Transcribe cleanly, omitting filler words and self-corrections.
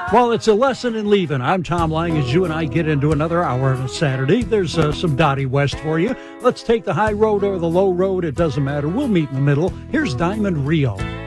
Well, it's a lesson in leaving. I'm Tom Lang as you and I get into another hour of a Saturday. There's some Dottie West for you. Let's take the high road or the low road. It doesn't matter. We'll meet in the middle. Here's Diamond Rio.